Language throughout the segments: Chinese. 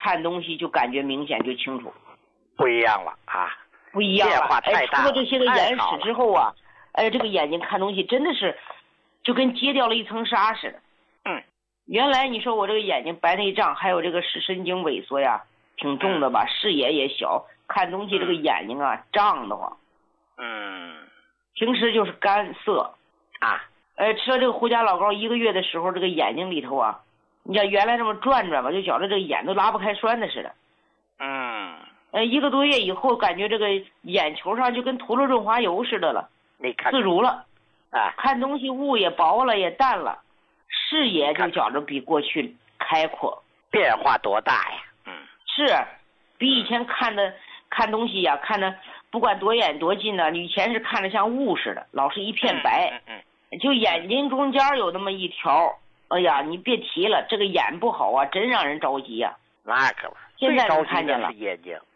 看东西就感觉明显就清楚， 不一样了啊， 不一样了。 变化太大了。 出了这些个眼屎之后啊，这个眼睛看东西真的是就跟揭掉了一层纱似的。原来你说我这个眼睛白内障，还有这个视神经萎缩呀，挺重的吧，视野也小，看东西这个眼睛啊胀得慌。平时就是干涩啊。 吃了这个胡家老膏1个月的时候，这个眼睛里头啊，你像原来这么转转吧，就觉得这个眼都拉不开栓的似的。1个多月以后，感觉这个眼球上就跟涂了润滑油似的了， 你看自如了啊， 看东西雾也薄了，也淡了，视野就觉着比过去开阔。 变化多大呀？ 是比以前看东西呀，看的不管多远多近呢，以前是看着像雾似的，老是一片白，就眼睛中间有那么一条，哎呀，你别提了，这个眼不好啊，真让人着急呀。 那可不， 现在能看见了。 最着急的是眼睛。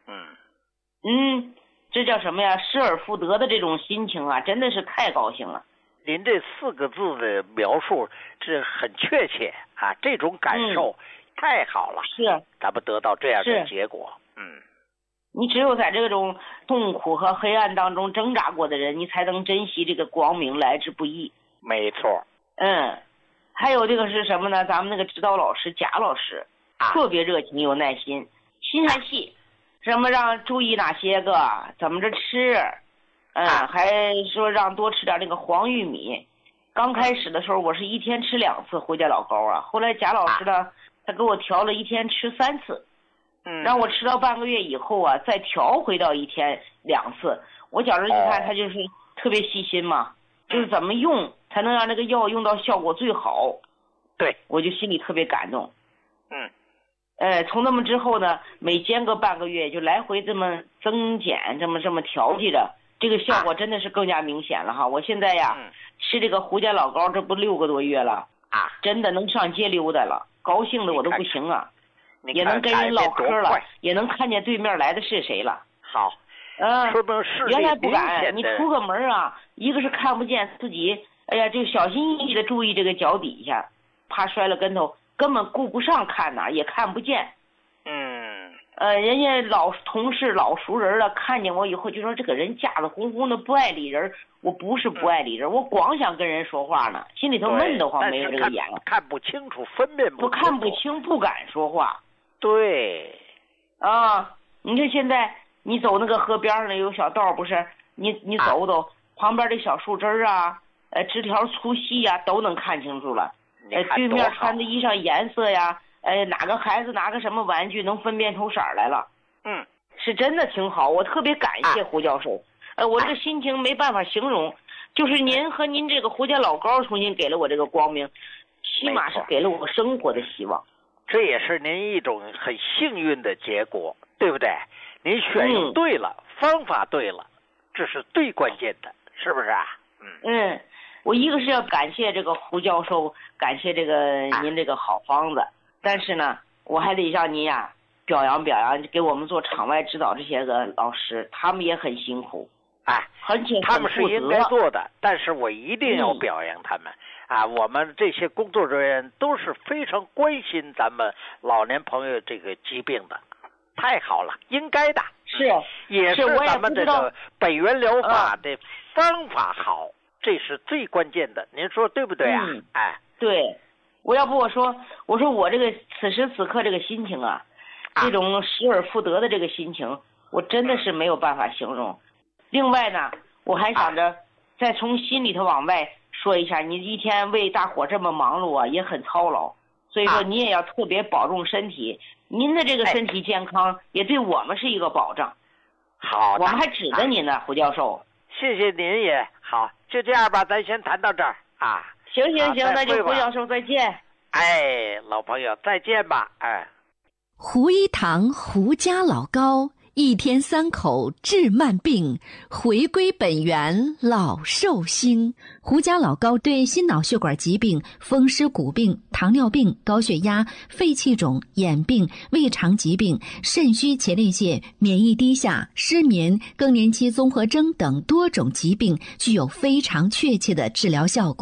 这叫什么呀？失而复得的这种心情啊，真的是太高兴了。 您这4个字的描述，这很确切啊，这种感受太好了。 是， 咱们得到这样的结果。 你只有在这种痛苦和黑暗当中挣扎过的人，你才能珍惜这个光明来之不易。 没错。 还有这个是什么呢？咱们那个指导老师贾老师，特别热情有耐心，心还细，什么让注意哪些个，怎么着吃，还说让多吃点那个黄玉米。刚开始的时候，我是一天吃2次胡家老膏啊，后来贾老师呢，他给我调了一天吃3次。让我吃到半个月以后啊，再调回到一天2次。我觉着你看他就是特别细心嘛，就是怎么用才能让这个药用到效果最好。 对， 我就心里特别感动。从那么之后呢，每间隔半个月就来回这么增减，这么调剂着，这个效果真的是更加明显了哈。我现在呀，吃这个胡家老膏，这不6个多月了真的能上街溜达了，高兴的我都不行啊。也能跟人唠嗑了，也能看见对面来的是谁了。 好， 原来不敢，你出个门啊，一个是看不见自己，哎呀，就小心翼翼的注意这个脚底下，怕摔了跟头，根本顾不上看哪，也看不见。人家老同事、老熟人了，看见我以后就说这个人架子红红的，不爱理人。我不是不爱理人，我光想跟人说话呢，心里头闷得慌，没有这个眼了， 看不清楚，分辨不清楚， 看不清，不敢说话。 对， 你看现在你走那个河边上有小道，不是你走走，旁边的小树枝啊，枝条粗细呀，都能看清楚了。对面穿的衣裳颜色呀，哪个孩子拿个什么玩具，能分辨出色来了。是真的挺好，我特别感谢胡教授。我这个心情没办法形容，就是您和您这个胡家老膏重新给了我这个光明，起码是给了我生活的希望。 这也是您一种很幸运的结果，对不对？您选用对了，方法对了，这是最关键的，是不是啊？ 我一个是要感谢这个胡教授，感谢这个您这个好方子，但是呢，我还得让您呀表扬表扬，给我们做场外指导这些个老师，他们也很辛苦，而且他们是应该做的，但是我一定要表扬他们。我们这些工作人员都是非常关心咱们老年朋友这个疾病的，太好了，应该的。也是咱们这个本源疗法的方法好，这是最关键的，您说对不对啊？ 对，我要不我说我这个此时此刻这个心情啊，这种失而复得的这个心情，我真的是没有办法形容。另外呢，我还想着再从心里头往外说一下，你一天为大伙这么忙碌啊，也很操劳，所以说你也要特别保重身体。您的这个身体健康也对我们是一个保障。 好的， 我们还指着您呢，胡教授。 谢谢您也好，就这样吧，咱先谈到这儿啊。 行，那就胡教授再见。 老朋友再见吧。 胡一堂胡家老膏，1天3口治慢病，回归本源老寿星。胡家老膏对心脑血管疾病、风湿骨病、糖尿病、高血压、肺气肿、眼病、胃肠疾病、肾虚前列腺、免疫低下、失眠、更年期综合征等多种疾病具有非常确切的治疗效果。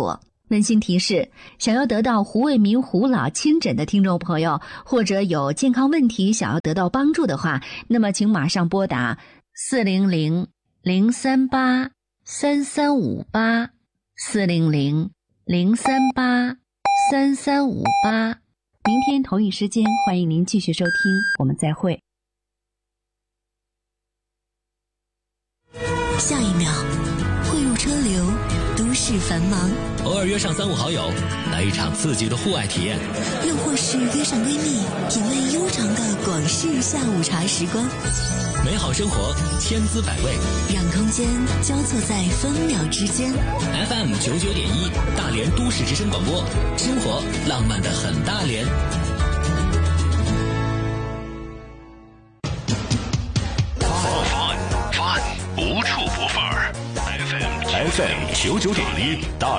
温馨提示：想要得到胡卫民胡老亲诊的听众朋友，或者有健康问题想要得到帮助的话，那么请马上拨打400-038-3358，400-038-3358。明天同一时间，欢迎您继续收听，我们再会。 下一秒，汇入车流，都市繁忙。 偶尔约上3、5好友，来一场刺激的户外体验； 又或是约上闺蜜，品味悠长的广式下午茶时光。 美好生活，千姿百味， 让空间交错在分秒之间。 FM 99.1，大连都市之声广播，生活浪漫的很大连。 无处不范儿。FM 99.1，大